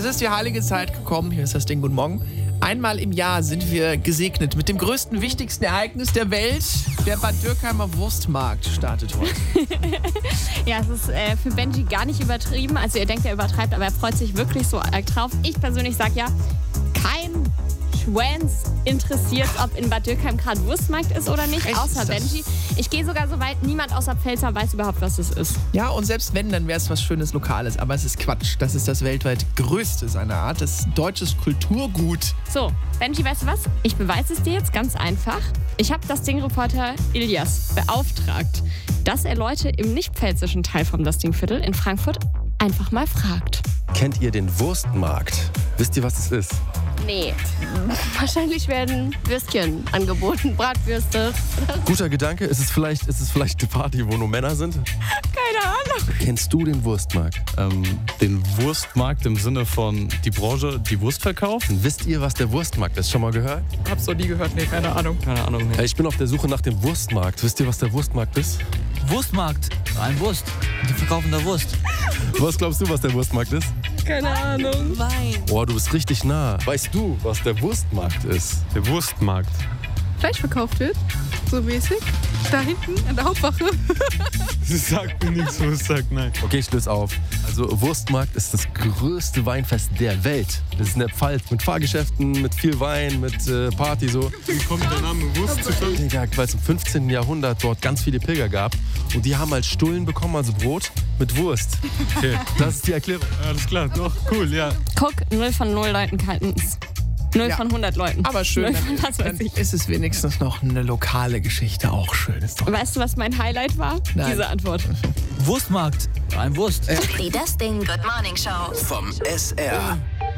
Es ist die heilige Zeit gekommen. Hier ist das Ding. Guten Morgen. Einmal im Jahr sind wir gesegnet mit dem größten, wichtigsten Ereignis der Welt. Der Bad Dürkheimer Wurstmarkt startet heute. Ja, es ist für Benji gar nicht übertrieben. Also ihr denkt, er übertreibt, aber er freut sich wirklich so arg drauf. Ich persönlich sage ja, kein Schwanz interessiert, ob in Bad Dürkheim gerade Wurstmarkt ist oder nicht, außer Benji. Ich gehe sogar so weit, niemand außer Pfälzer weiß überhaupt, was es ist. Ja, und selbst wenn, dann wäre es was Schönes Lokales. Aber es ist Quatsch. Das ist das weltweit größte seiner Art. Das ist deutsches Kulturgut. So, Benji, weißt du was? Ich beweise es dir jetzt ganz einfach. Ich habe das Ding-Reporter Ilias beauftragt, dass er Leute im nicht-pfälzischen Teil vom Das Ding-Viertel in Frankfurt einfach mal fragt. Kennt ihr den Wurstmarkt? Wisst ihr, was es ist? Nee. Wahrscheinlich werden Würstchen angeboten, Bratwürste. Guter Gedanke. Ist es vielleicht eine Party, wo nur Männer sind? Keine Ahnung. Kennst du den Wurstmarkt? Den Wurstmarkt im Sinne von die Branche, die Wurst verkauft? Wisst ihr, was der Wurstmarkt ist? Schon mal gehört? Hab's noch nie gehört. Nee, keine Ahnung. Keine Ahnung. Nee. Ich bin auf der Suche nach dem Wurstmarkt. Wisst ihr, was der Wurstmarkt ist? Wurstmarkt. Ein Wurst. Die verkaufen da Wurst. Was glaubst du, was der Wurstmarkt ist? Keine Ahnung. Wein. Oh, du bist richtig nah. Weißt du, was der Wurstmarkt ist? Der Wurstmarkt. Fleisch verkauft wird, so mäßig. Da hinten an der Hauptwache. Sie sagt mir nichts, Wurst sagt nein. Okay, ich löse auf. Also Wurstmarkt ist das größte Weinfest der Welt. Das ist in der Pfalz mit Fahrgeschäften, mit viel Wein, mit Party so. Wie kommt der Name Wurst zustande? Digga, weil es im 15. Jahrhundert dort ganz viele Pilger gab. Und die haben als Stullen bekommen, also Brot mit Wurst. Okay. Das ist die Erklärung. Alles klar, doch, cool, ja. Guck, 0 von 0 Leuten kannten es. 0 von 100 Leuten. Aber schön, 0 von was dann weiß ich. ist es wenigstens noch eine lokale Geschichte. Auch schön. Ist doch Weißt du, was mein Highlight war? Nein. Diese Antwort. Wurstmarkt. Ein Wurst. Die Das Ding Good Morning Show. Vom SR.